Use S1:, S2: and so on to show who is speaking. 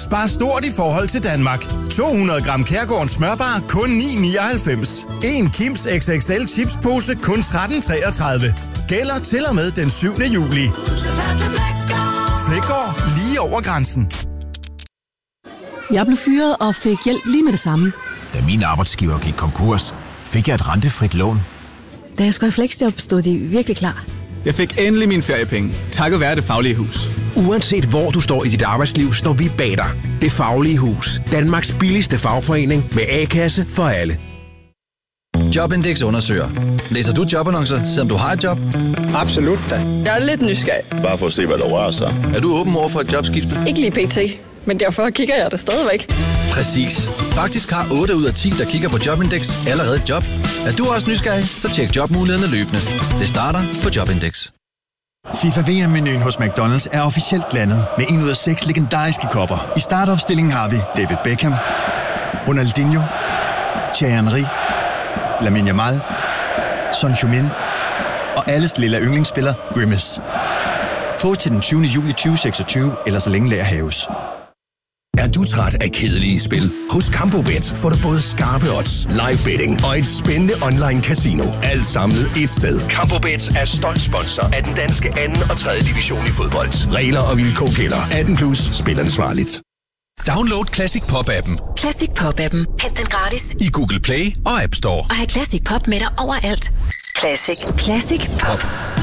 S1: Spar stort i forhold til Danmark. 200 gram Kærgårdens smørbar kun 9,99. En Kims XXL chipspose kun 13,33. Gælder til og med den 7. juli. Flækgaard, lige over grænsen.
S2: Jeg blev fyret og fik hjælp lige med det samme.
S3: Da min arbejdsgiver gik konkurs, fik jeg et rentefrit lån.
S2: Da jeg skulle have fleksjob, stod de virkelig klar.
S4: Jeg fik endelig mine feriepenge, takket være Det Faglige Hus.
S5: Uanset hvor du står i dit arbejdsliv, står vi bag dig. Det Faglige Hus. Danmarks billigste fagforening med A-kasse for alle.
S6: Jobindex undersøger. Læser du jobannoncer, selvom du har et job?
S7: Absolut da. Jeg er lidt nysgerrig.
S8: Bare for at se, hvad der rører sig.
S6: Er du åben over for et jobskifte?
S7: Ikke lige pt. Men derfor kigger jeg det stadigvæk.
S6: Præcis. Faktisk har 8 ud af 10, der kigger på Jobindex, allerede et job. Er du også nysgerrig, så tjek jobmulighederne løbende. Det starter på Jobindex.
S9: FIFA VM-menuen hos McDonald's er officielt blandet med 1 ud af 6 legendariske kopper. I startopstillingen har vi David Beckham, Ronaldinho, Thierry Henry, Lamine Yamal, Son Heung-min og alles lille yndlingsspiller Grimace. Fås til den 20. juli 2026, eller så længe lager haves.
S10: Er du træt af kedelige spil? Hos Campobet får du både skarpe odds, live betting og et spændende online casino. Alt samlet et sted. Campobet er stolt sponsor af den danske 2. og 3. division i fodbold. Regler og vilkår gælder. 18+. Spil ansvarligt. Download Classic Pop-appen.
S11: Classic Pop-appen. Hent den gratis
S10: i Google Play og App Store.
S11: Og have Classic Pop med dig overalt. Classic Pop.